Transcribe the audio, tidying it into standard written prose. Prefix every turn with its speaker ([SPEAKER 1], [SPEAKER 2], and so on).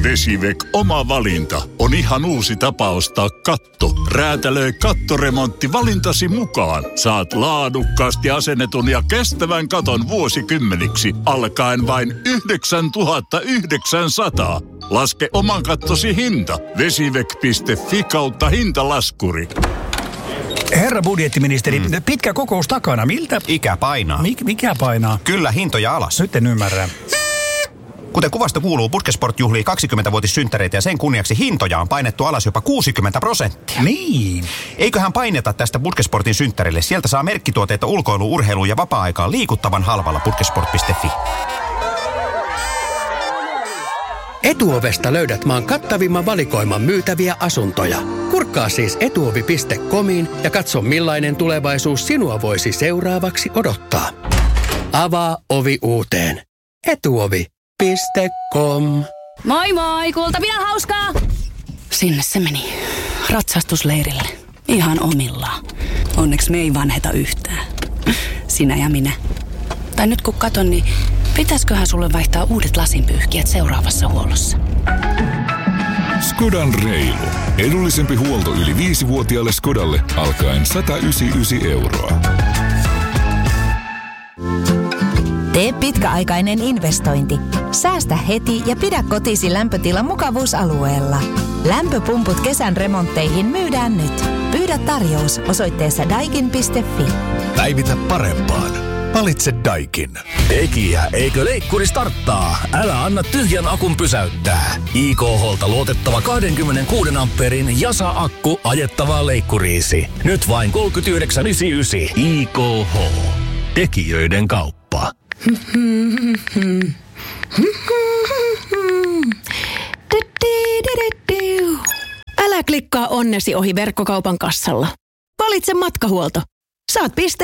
[SPEAKER 1] Vesivek oma valinta on ihan uusi tapa ostaa katto. Räätälöi kattoremontti valintasi mukaan. Saat laadukkaasti asennetun ja kestävän katon vuosikymmeniksi alkaen vain 9 900. Laske oman kattosi hinta. Vesivek.fi/hintalaskuri.
[SPEAKER 2] Herra budjettiministeri, pitkä kokous takana. Miltä?
[SPEAKER 3] Ikä painaa.
[SPEAKER 2] Mikä painaa?
[SPEAKER 3] Kyllä, hintoja alas.
[SPEAKER 2] Nyt en ymmärrä.
[SPEAKER 3] Kuten kuvasta kuuluu, Putkesport juhlii 20-vuotissynttäreitä ja sen kunniaksi hintoja on painettu alas jopa 60%.
[SPEAKER 2] Niin.
[SPEAKER 3] Eiköhän paineta tästä Putkesportin synttärille. Sieltä saa merkkituotteita ulkoiluun, urheiluun ja vapaa-aikaan liikuttavan halvalla putkesport.fi.
[SPEAKER 4] Etuovesta löydät maan kattavimman valikoiman myytäviä asuntoja. Kurkkaa siis etuovi.comiin ja katso millainen tulevaisuus sinua voisi seuraavaksi odottaa. Avaa ovi uuteen. Etuovi.com.
[SPEAKER 5] Moi moi, kultapidän hauskaa! Sinne se meni. Ratsastusleirille. Ihan omillaan. Onneksi me ei vanheta yhtään. Sinä ja minä. Tai nyt kun katon, niin pitäisköhän sulle vaihtaa uudet lasinpyyhkijät seuraavassa huollossa?
[SPEAKER 6] Skodan reilu. Edullisempi huolto yli 5-vuotiaalle Skodalle alkaen 199 €.
[SPEAKER 7] Tee pitkäaikainen investointi. Säästä heti ja pidä kotisi lämpötila mukavuusalueella. Lämpöpumput kesän remontteihin myydään nyt. Pyydä tarjous osoitteessa daikin.fi.
[SPEAKER 8] Päivitä parempaan. Valitse Daikin.
[SPEAKER 9] Tekijä, eikö leikkuri starttaa? Älä anna tyhjän akun pysäyttää. IKH:lta luotettava 26 ampeerin Jasa-akku ajettavaa leikkuriisi. Nyt vain 39,99. IKH. Tekijöiden kauppa.
[SPEAKER 5] Älä klikkaa onnesi ohi verkkokaupan kassalla. Valitse matkahuolto. Saat pisteen